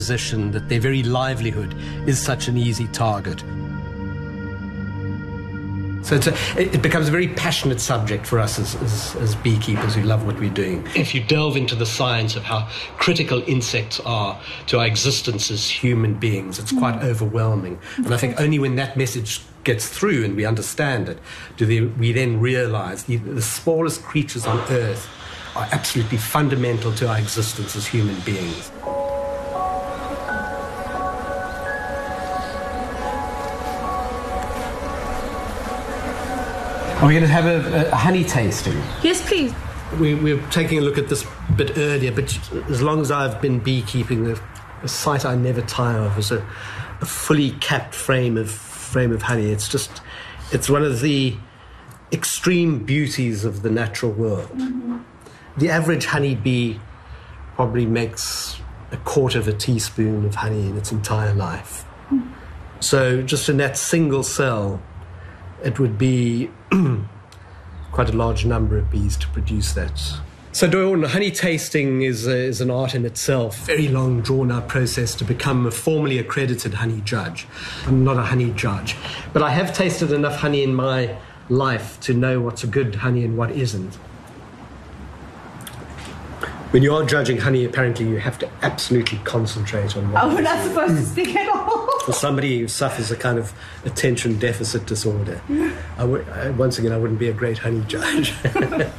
position that their very livelihood is such an easy target. So it becomes a very passionate subject for us as beekeepers who love what we're doing. If you delve into the science of how critical insects are to our existence as human beings, it's quite overwhelming. And I think only when that message gets through and we understand it, we then realise the smallest creatures on Earth are absolutely fundamental to our existence as human beings. Are we going to have a honey tasting? Yes, please. We're taking a look at this a bit earlier, but as long as I've been beekeeping, a sight I never tire of is a fully capped frame of honey. It's one of the extreme beauties of the natural world. Mm-hmm. The average honeybee probably makes a quarter of a teaspoon of honey in its entire life. Mm. So just in that single cell, it would be quite a large number of bees to produce that. So Dawn, honey tasting is an art in itself. Very long, drawn-out process to become a formally accredited honey judge. I'm not a honey judge, but I have tasted enough honey in my life to know what's a good honey and what isn't. When you are judging honey, apparently you have to absolutely concentrate on what. Oh, we're not supposed to speak at all. For somebody who suffers a kind of attention deficit disorder, once again, I wouldn't be a great honey judge.